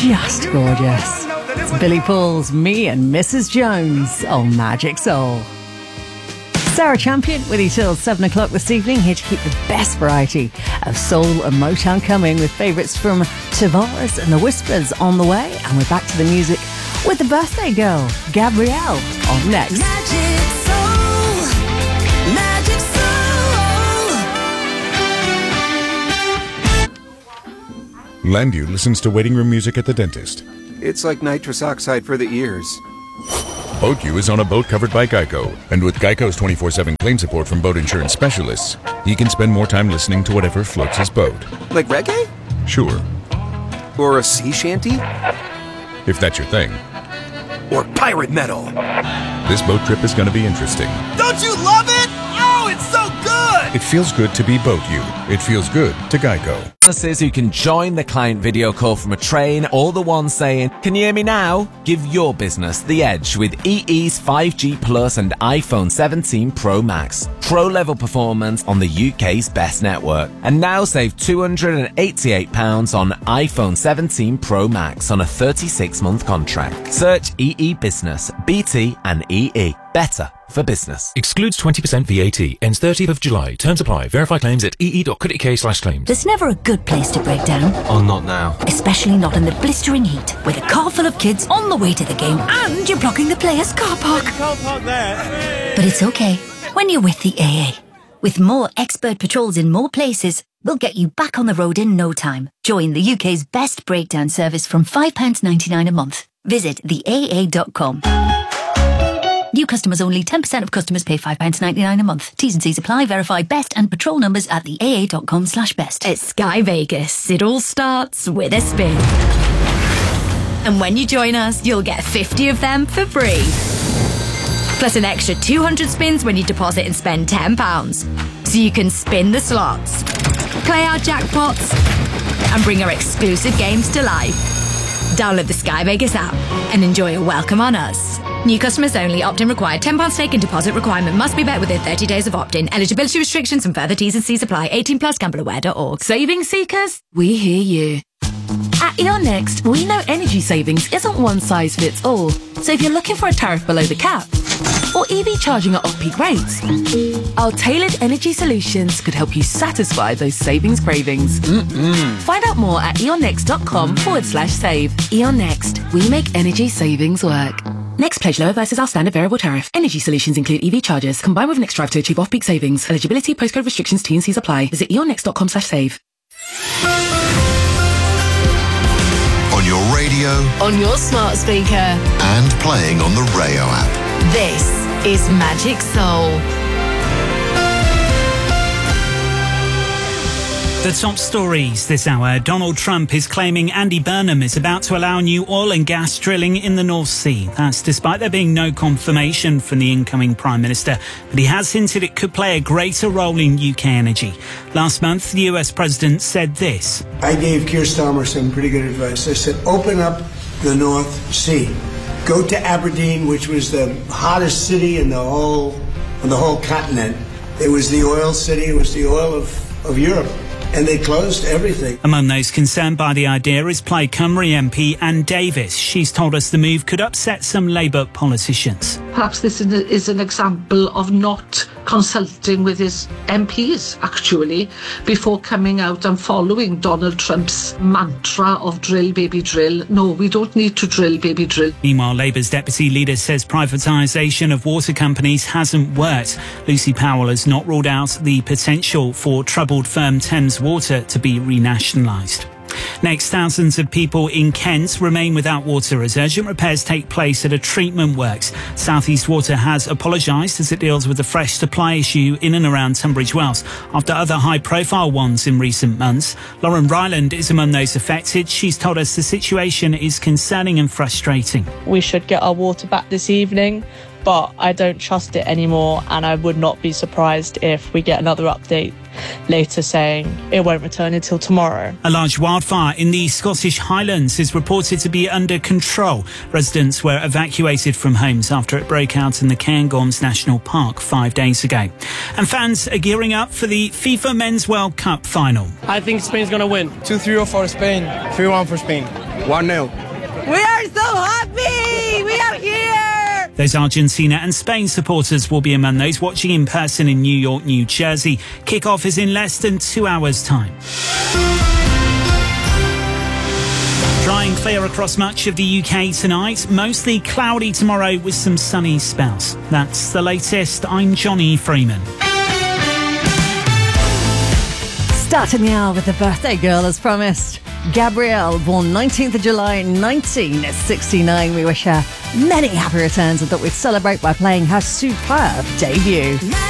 just gorgeous. It's Billy Paul's Me and Mrs. Jones on Magic Soul. Sarah Champion with you till 7 o'clock this evening, here to keep the best variety of soul and Motown coming, with favourites from Tavares and the Whispers on the way. And we're back to the music with the birthday girl, Gabrielle, on next. Magic Soul, Magic Soul. Landu listens to waiting room music at the dentist. It's like nitrous oxide for the ears. BoatU is on a boat covered by Geico, and with Geico's 24/7 claim support from boat insurance specialists, he can spend more time listening to whatever floats his boat. Like reggae? Sure, Or a sea shanty? if that's your thing. Or pirate metal? This boat trip is going to be interesting. Don't you love it? Oh, it's so good! It feels good to be BoatU. It feels good to Geico. Businesses who can join the client video call from a train, or the one saying, "Can you hear me now?" Give your business the edge with EE's 5G Plus and iPhone 17 Pro Max. Pro-level performance on the UK's best network. And now save £288 on iPhone 17 Pro Max on a 36-month contract. Search EE Business, BT and EE. Better for business. Excludes 20% VAT. Ends 30th of July. Terms apply. Verify claims at ee.co.uk/claims. There's never a good place to break down. Oh, not now. Especially not in the blistering heat, with a car full of kids on the way to the game and you're blocking the players' car park. But it's okay when you're with the AA. With more expert patrols in more places, we'll get you back on the road in no time. Join the UK's best breakdown service from £5.99 a month. Visit theaa.com. New customers only. 10% of customers pay £5.99 a month. T's and C's apply. Verify best and patrol numbers at theaa.com/best. At Sky Vegas, it all starts with a spin. And when you join us, you'll get 50 of them for free. Plus an extra 200 spins when you deposit and spend £10. So you can spin the slots, play our jackpots, and bring our exclusive games to life. Download the Sky Vegas app and enjoy a welcome on us. New customers only. Opt-in required. £10 stake and deposit requirement must be met within 30 days of opt-in. Eligibility restrictions and further T's and C's apply. 18 plus. Gambleaware.org. Saving seekers, we hear you. At Eon Next, we know energy savings isn't one size fits all. So if you're looking for a tariff below the cap, or EV charging at off-peak rates, our tailored energy solutions could help you satisfy those savings cravings. Find out more at eonnext.com/save. Eon Next, we make energy savings work. Next pledge lower versus our standard variable tariff. Energy solutions include EV chargers, combined with Next Drive to achieve off-peak savings. Eligibility, postcode restrictions, T and C's apply. Visit eonnext.com/save. On your radio, On your smart speaker, and playing on the Rayo app. this is Magic Soul. The top stories this hour. Donald Trump is claiming Andy Burnham is about to allow new oil and gas drilling in the North Sea. That's despite there being no confirmation from the incoming Prime Minister, but he has hinted it could play a greater role in UK energy. Last month, the US President said this. I gave Keir Starmer some pretty good advice. I said, open up the North Sea. Go to Aberdeen, which was the hottest city in the whole continent. It was the oil city. It was the oil of Europe. And they closed everything. Among those concerned by the idea is Plaid Cymru MP Anne Davis. She's told us the move could upset some Labour politicians. Perhaps this is an example of not consulting with his MPs, actually, before coming out and following Donald Trump's mantra of drill, baby, drill. No, we don't need to drill, baby, drill. Meanwhile, Labour's deputy leader says privatisation of water companies hasn't worked. Lucy Powell has not ruled out the potential for troubled firm Thames Water to be renationalised. Next, thousands of people in Kent remain without water as urgent repairs take place at a treatment works. South East Water has apologised as it deals with the fresh supply issue in and around Tunbridge Wells after other high-profile ones in recent months. Lauren Ryland is among those affected. She's told us the situation is concerning and frustrating. We should get our water back this evening, but I don't trust it anymore, and I would not be surprised if we get another update later saying it won't return until tomorrow. A large wildfire in the Scottish Highlands is reported to be under control. Residents were evacuated from homes after it broke out in the Cairngorms National Park 5 days ago. And fans are gearing up for the FIFA Men's World Cup final. I think Spain's going to win. 2-3 for Spain. 3-1 for Spain. 1-0. We are so happy! We are here! Those Argentina and Spain supporters will be among those watching in person in New York, New Jersey. Kickoff is in less than 2 hours' time. Dry and clear across much of the UK tonight. Mostly cloudy tomorrow with some sunny spells. That's the latest. I'm Johnny Freeman. Starting the hour with the birthday girl as promised. Gabrielle, born 19th of July 1969. We wish her many happy returns and thought we'd celebrate by playing her superb debut.